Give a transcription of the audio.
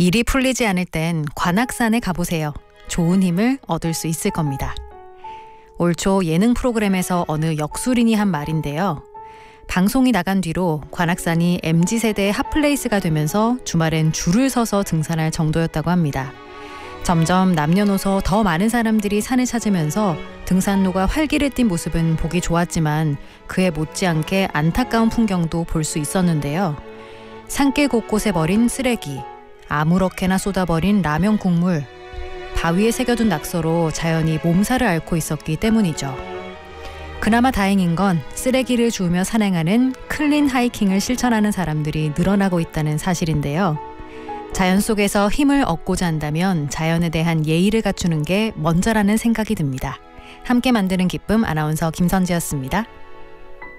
일이 풀리지 않을 땐 관악산에 가보세요. 좋은 힘을 얻을 수 있을 겁니다. 올 초 예능 프로그램에서 어느 역술인이 한 말인데요. 방송이 나간 뒤로 관악산이 MZ세대의 핫플레이스가 되면서 주말엔 줄을 서서 등산할 정도였다고 합니다. 점점 남녀노소 더 많은 사람들이 산을 찾으면서 등산로가 활기를 띈 모습은 보기 좋았지만 그에 못지않게 안타까운 풍경도 볼 수 있었는데요. 산길 곳곳에 버린 쓰레기, 아무렇게나 쏟아버린 라면 국물, 바위에 새겨둔 낙서로 자연이 몸살을 앓고 있었기 때문이죠. 그나마 다행인 건 쓰레기를 주우며 산행하는 클린 하이킹을 실천하는 사람들이 늘어나고 있다는 사실인데요. 자연 속에서 힘을 얻고자 한다면 자연에 대한 예의를 갖추는 게 먼저라는 생각이 듭니다. 함께 만드는 기쁨 아나운서 김선지였습니다.